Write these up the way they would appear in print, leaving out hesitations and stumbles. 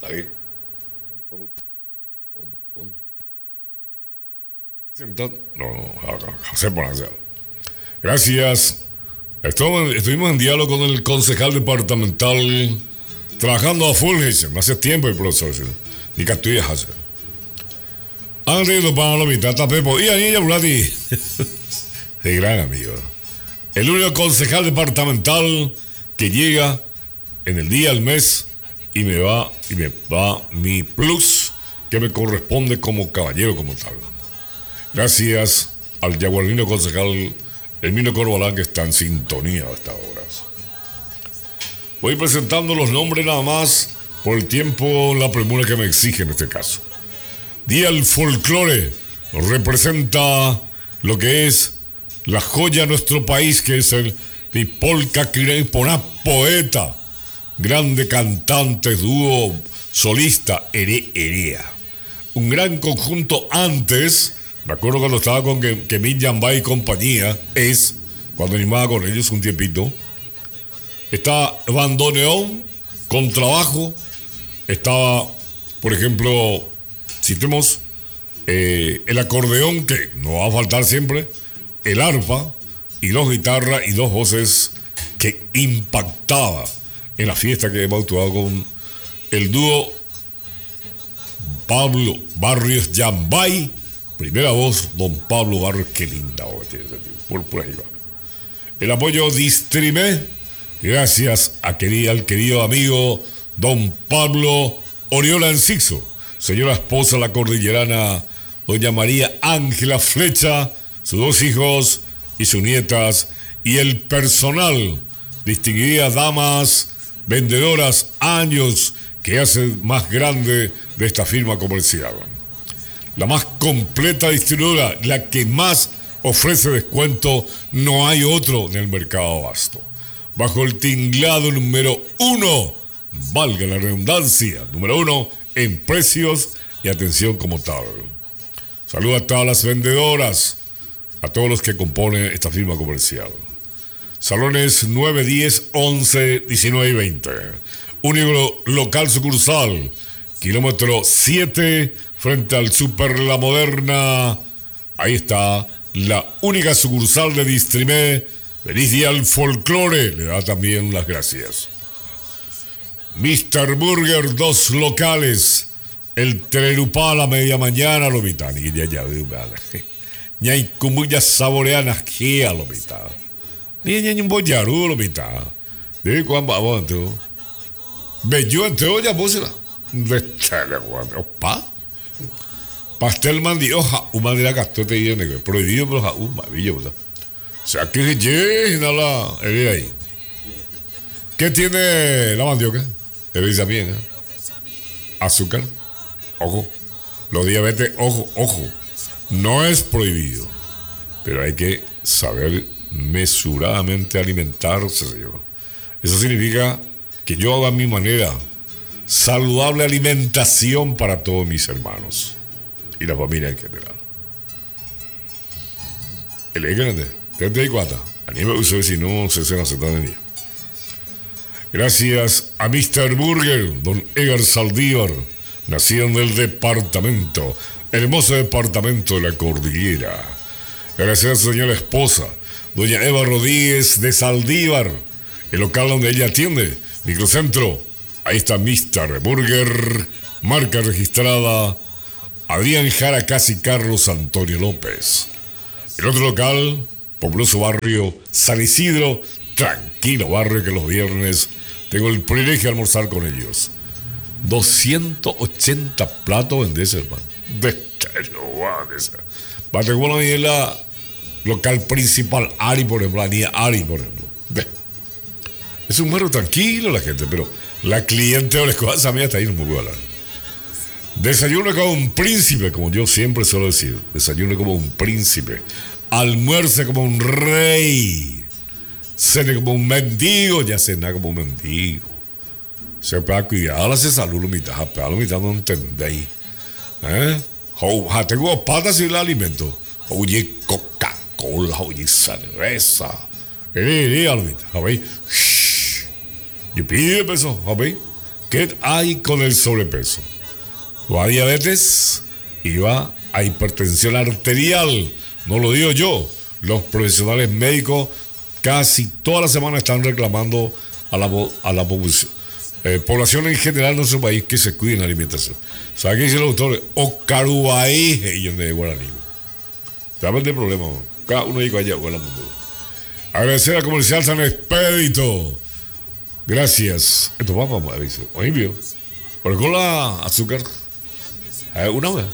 Está bien. Fondo. No, José Bonanza. Gracias. Estuvimos en diálogo con el concejal departamental trabajando a full, hace tiempo el profesor. Ni que hace. Antes de para la mitad, Pepo. Y ahí ya Blati. De gran amigo. El único concejal departamental que llega en el día, al mes, y me va mi plus que me corresponde como caballero, como tal. Gracias al yaguarino concejal Herminio Corbalán, que está en sintonía a estas horas. Voy presentando los nombres nada más por el tiempo, la premura que me exige en este caso. Día del folclore representa lo que es la joya de nuestro país, que es el Pipolca Crireponá, poeta, grande cantante, dúo, solista, Erea. Un gran conjunto antes, me acuerdo cuando estaba con Kemín Yambay y compañía, cuando animaba con ellos un tiempito. Está bandoneón, contrabajo, estaba, por ejemplo, si tenemos el acordeón, que no va a faltar siempre, el arpa y dos guitarras y dos voces que impactaba en la fiesta que hemos actuado con el dúo Pablo Barrios Yambay, primera voz, don Pablo Barrios, qué linda voz tiene ese tío, por ahí va. El apoyo Distrimé, gracias al querido amigo don Pablo Oriola Enciso, señora esposa la cordillerana doña María Ángela Flecha, sus dos hijos y sus nietas, y el personal, distinguidas damas, vendedoras, años que hacen más grande de esta firma comercial. La más completa distribuidora, la que más ofrece descuento, no hay otro en el mercado abasto. Bajo el tinglado número 1, valga la redundancia, número 1 en precios y atención como tal. Saludos a todas las vendedoras, a todos los que componen esta firma comercial. Salones 9, 10, 11, 19 y 20. Único local sucursal, kilómetro 7, frente al Super La Moderna. Ahí está la única sucursal de Distrimé. Feliz día al folclore, le da también las gracias. Mr. Burger, 2 locales. El Telerupá a la media mañana, lo mitad. Y ya hay cumullas saboreanas que a lo mitad. Ni un boyaru lo mitad. De cuando vamos tú. Bello en teo ya pósela. De chale, opa. Pastel mandioja, una de la gastote y de prohibido, pero maravilloso. O sea, que llena la ahí. ¿Qué tiene la mandioca? Él dice bien, ¿eh? Azúcar. Ojo. Los diabetes, ojo. No es prohibido. Pero hay que saber mesuradamente alimentarse, señor. Eso significa que yo hago a mi manera saludable alimentación para todos mis hermanos y la familia en general. El grande, 34. Anime uso si no se hacen de día. Gracias a Mr. Burger, don Edgar Saldívar, nacido en el departamento, hermoso departamento de la Cordillera. Gracias a su señora esposa, doña Eva Rodríguez de Saldívar, el local donde ella atiende, Microcentro. Ahí está Mr. Burger, marca registrada, Adrián Jara Casi Carlos Antonio López. El otro local, populoso barrio San Isidro, tranquilo barrio que los viernes tengo el privilegio de almorzar con ellos. 280 platos en ese, hermano. De estéreo, va, tengo una en la local principal, Ari, por ejemplo, Es un barrio tranquilo la gente, pero la cliente o la escoba mía está ahí, no me puedo hablar. Desayuno como un príncipe, como yo siempre suelo decir. Desayuno como un príncipe. Almuerce como un rey. Cene como un mendigo. Ya cena como un mendigo. Se puede cuidar, la salud, la mitad no entendéis. Tengo patas y el alimento. Oye, Coca-Cola, oye, cerveza. La mitad, ¿sabéis? Y pide peso, ¿sabéis? ¿Qué hay con el sobrepeso? Va a diabetes y va a hipertensión arterial. No lo digo yo. Los profesionales médicos casi toda la semana están reclamando a la población en general en nuestro país que se cuide en la alimentación. ¿Sabe qué dice el doctor? Ocarubaí y en de guaraní. ¿Sabes el problema? Cada uno dice allá, mundo. Agradecer al comercial San Expedito. Gracias. Esto va para aviso. Oye, vio. Por con la azúcar. Una vez.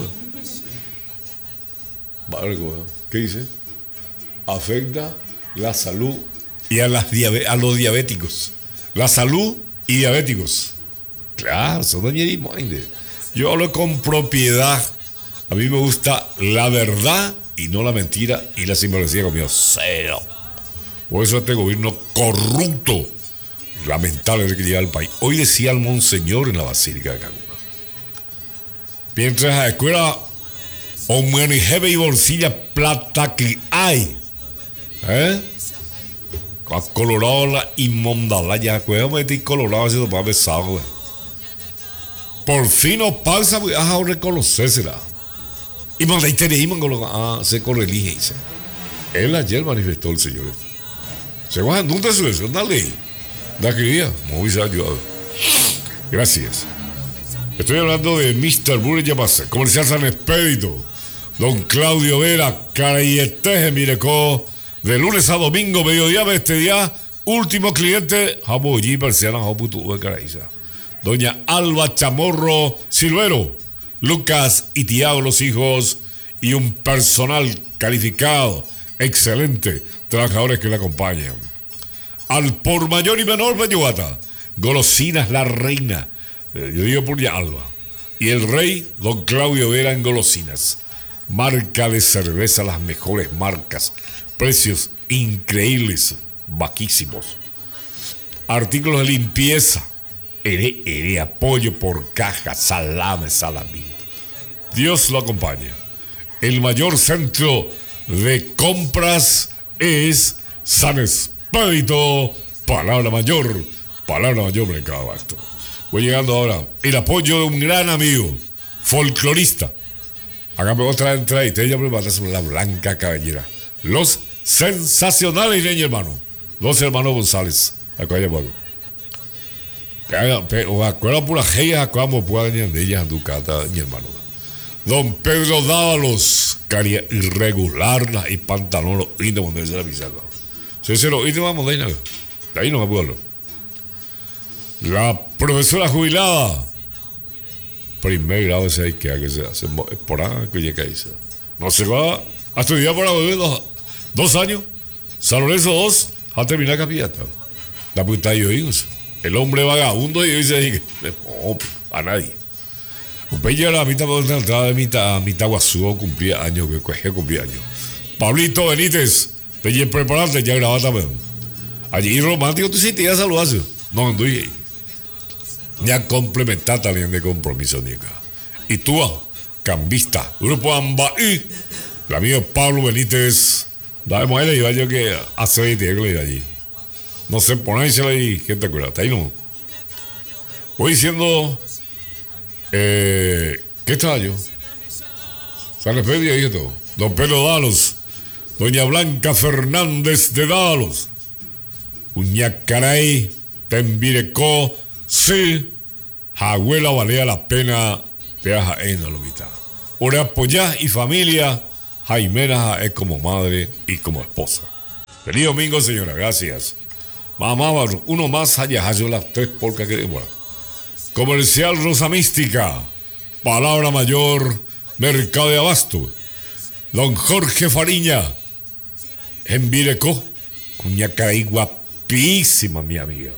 Vale, ¿qué dice? Afecta la salud y a los diabéticos. La salud y diabéticos. Claro, son dañerismo. Yo hablo con propiedad. A mí me gusta la verdad y no la mentira y la sinvergüenza conmigo. Cero. Por eso este gobierno corrupto, lamentable que llega al país. Hoy decía el monseñor en la Basílica de Cancún. Mientras la escuela Omenijebe y Bolsilla plata que hay. A Colorado la inmondad. Ya cuidado meter Colorado haciendo para besado. Por fin nos pasa a reconocerse. Y mandé se correlige. Él ayer manifestó el señor. Se va a nunca su eso, dale. Da que día, muy ayudado. Gracias. Estoy hablando de Mr. Burger Yamasa, comercial San Expedito. Don Claudio Vera, Carayesteje, Mirecó, de lunes a domingo, mediodía, este día, último cliente, Jaboyí, Persiana, Joputu, de Caraíza. Doña Alba Chamorro Silvero, Lucas y Tiago, los hijos, y un personal calificado, excelente, trabajadores que le acompañan. Al por mayor y menor Bellugata, golosinas la reina, yo digo por ya Alba, y el rey, don Claudio Vera en golosinas. Marca de cerveza, las mejores marcas, precios increíbles, bajísimos. Artículos de limpieza, apoyo por caja, salamín. Dios lo acompaña. El mayor centro de compras es San Expedito, palabra mayor, mercado abasto. Voy llegando ahora. El apoyo de un gran amigo, folclorista. Acá me voy a traer entrevista. Ella me mata sobre la Blanca Caballera. Los sensacionales, niño hermano. Los hermanos González. Acá hay algo. O acuerdo por la gente, acá me puedo de ella, Ducata, mi hermano. Don Pedro Dávalos, caria irregular y pantalón, los íntimos de la pizarra. Si se lo íntimos, vamos de ahí, de ahí no me puedo hablar. La profesora jubilada. Primer grado ese hay que se hace por ahí que llega ahí. No se va a estudiar para vivir 2 años. San Lorenzo 2 a terminar capillata. La puta yo digo, el hombre vagabundo y dice no, a nadie. Un peña a la mitad de la entrada de mitad Guazú cumplía años, que cumplía años. Pablito Benítez, peña preparante, ya grababa también. Allí romántico, tú sí te ibas a saludar. No, anduve. Ya complementar también de compromiso, Nica. Y tú, cambista, Grupo Ambaí, el amigo Pablo Benítez, dame a él y yo que hace 20 días que le iba allí. No sé, ponérsela ahí, gente, acuérdate, ahí no. Voy diciendo, ¿qué estaba yo? San Expedito y esto. Don Pedro Dalos, doña Blanca Fernández de Dalos, Uñacaray, Tembirecó, sí, abuela valía la pena peaja en la lomita. Por apoyar y familia, Jaimena es como madre y como esposa. Feliz domingo, señora, gracias. Mamá, uno más allá, yo las 3 porcas que bueno. Comercial Rosa Mística, palabra mayor, mercado de abasto. Don Jorge Fariña, en Virecó, Cuñacaray, guapísima mi amiga.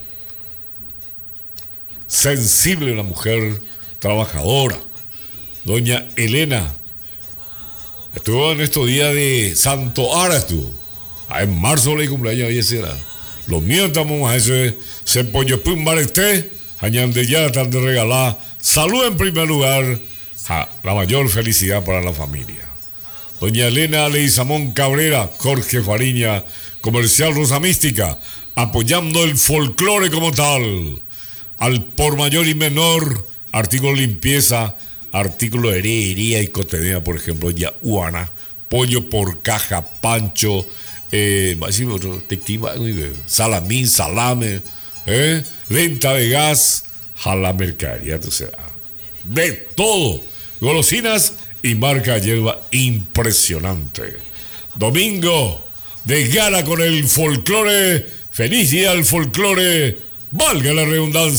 Sensible, una mujer trabajadora. Doña Elena estuvo en estos días de Santo Ara, estuvo. En marzo le cumpleaños hoy será. Los míos estamos a ese se pollo pum barete, añade ya están de regalar. Salud en primer lugar, la mayor felicidad para la familia. Doña Elena Leizamón Cabrera, Jorge Fariña, Comercial Rosa Mística, apoyando el folclore como tal. al por mayor y menor, artículos de limpieza, artículos de herrería y cotería, por ejemplo, yahuana, pollo por caja, pancho, salamín, salame, venta de gas, a la mercadería, o sea, de todo, golosinas y marca hierba impresionante. Domingo de gala con el folclore, feliz día al folclore, valga la redundancia.